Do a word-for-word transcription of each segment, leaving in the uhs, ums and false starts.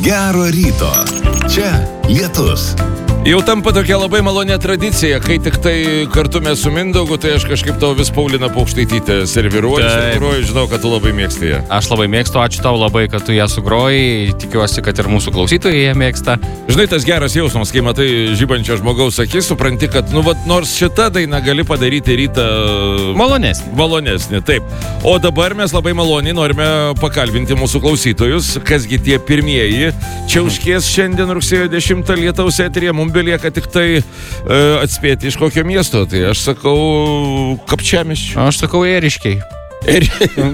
Gero ryto. Čia Lietus. Jau tampa tokia labai malonė tradicija, kai tik tai kartu mes su Mindaugu, tai aš kažkaip tau vis Pauliną Paukštaitytę serviruoju, serviruoju, žinau, kad tu labai mėgsti ją. Aš labai mėgstu, ačiū tau labai, kad tu ją sugrojai, tikiuosi, kad ir mūsų klausytojai ją mėgsta. Žinai, tas geras jausmas, kai matai žibančio žmogaus akis, supranti, kad, nu, vat, nors šitą dainą gali padaryti rytą malonesnį. Malonesnį, taip. O dabar mes labai maloniai norime pakalbinti mūsų klausytojus, kasgi tie pirmieji čia užkės šiandien rugsėjo dešimtą Lietaus eteryje. Mums belieka tik tai e, atspėti iš kokio miesto. Tai aš sakau Kapčiamiesčio. Aš sakau Ėriškiai. Eri...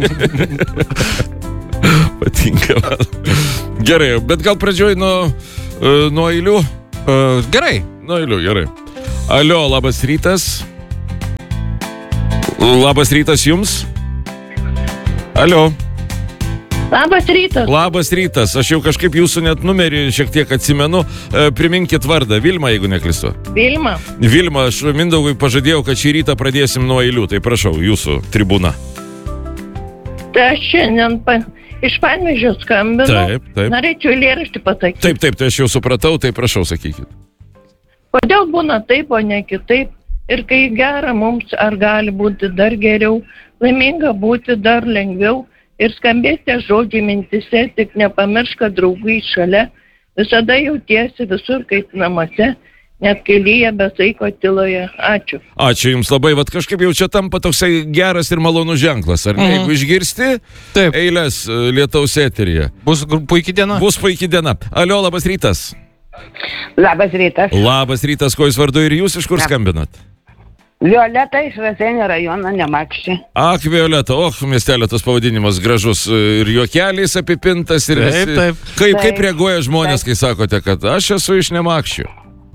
Patinka man. Gerai, bet gal pradžioj nuo, nuo eilių? Uh, gerai. Nuo eilių, gerai. Alio, labas rytas. Labas rytas jums. Alio. Labas rytas. Labas rytas. Aš jau kažkaip jūsų net numerį šiek tiek atsimenu. E, priminkit vardą. Vilma, jeigu neklystu. Vilma. Vilma, aš Mindaugui pažadėjau, kad šį rytą pradėsim nuo eilių. Tai prašau, jūsų tribūna. Tai aš šiandien pa, iš Panevėžio skambinu. Taip, taip. Norėčiau eilėraštį pasakyti. Taip, taip, tai aš jau supratau, tai prašau, sakykit. Kodėl būna taip, o ne kitaip? Ir kai gera mums, ar gali būti dar geriau? Laiminga būti dar lengviau? Ir skambėti žodžiai mintise, tik nepamiršk, kad draugai šalia, visada jautiesi visur kaip namuose, net kai lyja be saiko tyloje. Ačiū. Ačiū jums labai, vat kažkaip jau čia tampa toksai geras ir malonus ženklas, ar ne? Mhm. Jeigu išgirsti Taip. Eilės Lietaus eteryje. Bus puikiai diena. Bus puikiai diena. Alio, labas rytas. Labas rytas. Labas rytas, kuo jūs vardu ir jūs iš kur skambinat? Violeta iš Raseinių rajono, Nemakščiai. Ak, Violeta, oh, miestelio tas pavadinimas gražus ir juokeliais apipintas. Ir Taip, visi... taip. Kaip, kaip Taip, reaguoja žmonės, taip. kai sakote, kad aš esu iš Nemakščių?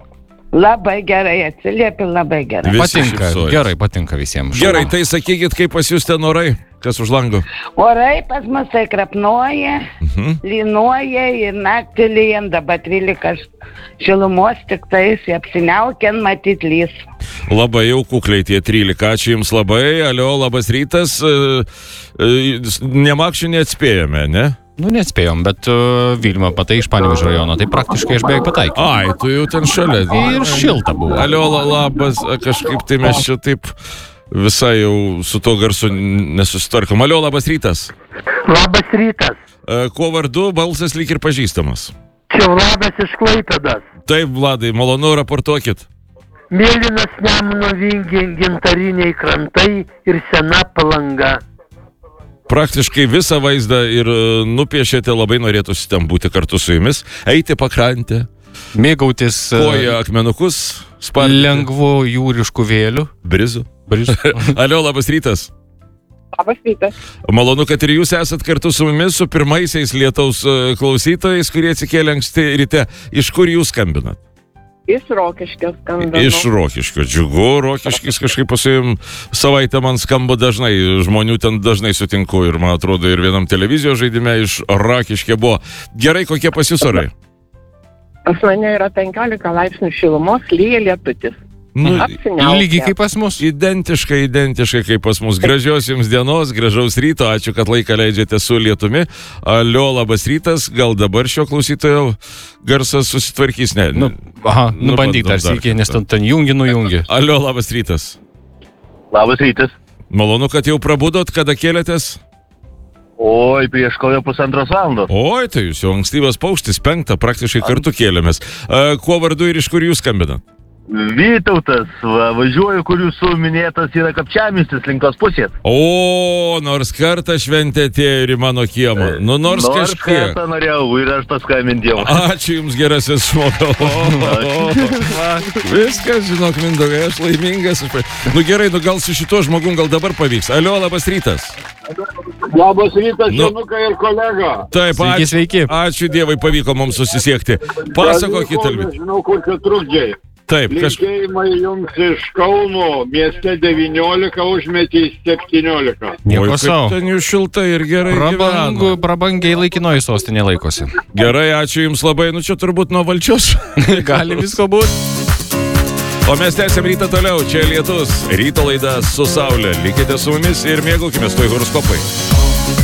Labai gerai atsiliepi, labai gerai. Visi Patinka, šypsojas. gerai, patinka visiems. Gerai, tai sakykit, kaip pas jūs ten orai, kas už lango? Orai pas mus tai krapnuoja, Mhm. lynuoja ir naktį lyjant, dabar trylika šilumos, tik tais apsiniaukiant matyt lys. Labai jau kukliai tie trylika, ačiū jums labai, alio, labas rytas. E, e, Nemakščių neatspėjome, ne? Nu, neatspėjom, bet uh, Vilma, matai, iš Panevėžio rajono, tai praktiškai aš beveik pataikiau. Ai, tu jau ten šalia. Ir šilta buvo. Alio, la- labas, kažkaip tai mes čia taip visai jau su to garsu nesusitvarkom. Alio, labas rytas. Labas rytas. E, Kuo vardu, balsas lyg ir pažįstamas. Čia Vladas iš Klaipėdos. Taip, Vladai, malonu, raportuokit. Mėlynas Nemuno vingiai, gintariniai krantai ir sena Palanga. Praktiškai visą vaizdą ir e, nupiešėte, labai norėtųsi ten būti kartu su jumis, eiti pakrantę, Mėgautis uh, koja akmenukus, spalvą, lengvu jūrišku vėliu. brizu. Brizu. Alio, labas rytas. Labas rytas. Malonu, kad ir jūs esat kartu su mumis, su pirmaisiais Lietaus e, klausytojais, kurie atsikėlė anksti ryte. Iš kur jūs skambinat? Iš Rokiškio skambinu. Iš Rokiškio. Džiugu, Rokiškis kažkaip pasijim savaitę man skamba dažnai. Žmonių ten dažnai sutinku ir, man atrodo, ir vienam televizijos žaidime iš Rokiškio buvo. Gerai, kokie pas jūs orai? Pas mane yra penkiolika laipsnių šilumos, lyja lietutis. Nu, Apsiniaukia. Lygiai kaip pas mus. identiškai, identiškai kaip pas mus. Gražios jums dienos, gražaus ryto. Ačiū, kad laiką leidžiate su Lietumi. Alio, labas rytas. Gal dabar šio klausytojo garsas susitvarkys? Ne. Nu, aha, Nu, nu bandyt bandom ar dar sykį, nes kartą. ten, ten jungi, nujungi. Alio, labas rytas. Labas rytas. Malonu, kad jau prabudot, kada kėlėtės? Oi, prieš kojo pusantros valandos. Oi, tai jūs jau ankstyvas paukštis, penktą, praktiškai kartu kėlėmės. A, kuo vardu ir iš kur jūs skambinat? Vytautas, va, važiuoju, kur jūsų minėtas yra Kapčiamiestis link tos pusės. O, nors kartą šventė atėjo ir į mano kiemą. Nu, nors, Nors kažkiek. kartą norėjau ir aš paskambinti. Ačiū jums, gerasis žmogau. Viskas, žinok, Mindaugai, aš laimingas. Nu gerai, nu gal su šituo žmogum gal dabar pavyks. Alio, labas rytas. Labas rytas, Nu. Janukai ir kolega. Taip, Sveiki, ačiū, sveiki. ačiū Dievui, pavyko mums susisiekti. Pasakokit, Alvi. Žinau, kur čia trukdžiai. Taip, kažkaip. Linkėjimai jums iš Kauno, mieste devyniolika, užmetys septyniolika. Nieko Oi, sau. kaip ten jūs šiltai ir gerai Prabangu, gyvena. prabangiai laikinoji sostinė laikosi. Gerai, ačiū jums labai. Nu čia turbūt nuo valdžios. Gali visko būti. O mes tęsiam rytą toliau. Čia Lietus. Ryto laida su Saulė. Likite su mumis ir mėgaukime tuoj horoskopai.